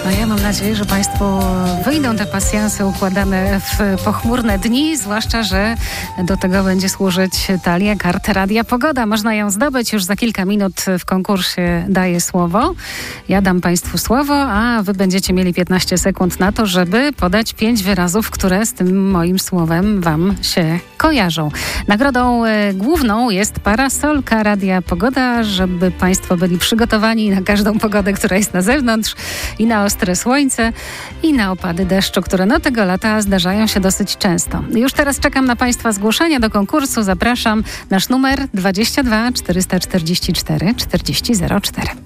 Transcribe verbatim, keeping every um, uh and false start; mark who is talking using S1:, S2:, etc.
S1: No ja mam nadzieję, że Państwu wyjdą te pasjansy układane w pochmurne dni, zwłaszcza, że do tego będzie służyć talia kart Radia Pogoda. Można ją zdobyć już za kilka minut w konkursie Daję Słowo. Ja dam Państwu słowo, a Wy będziecie mieli piętnaście sekund na to, żeby podać pięć wyrazów, które z tym moim słowem Wam się kojarzą. Nagrodą e, główną jest parasolka Radia Pogoda, żeby Państwo byli przygotowani na każdą pogodę, która jest na zewnątrz i na ostre słońce i na opady deszczu, które no tego lata zdarzają się dosyć często. Już teraz czekam na Państwa zgłoszenia do konkursu. Zapraszam. Nasz numer dwadzieścia dwa czterysta czterdzieści cztery czterdzieści zero cztery.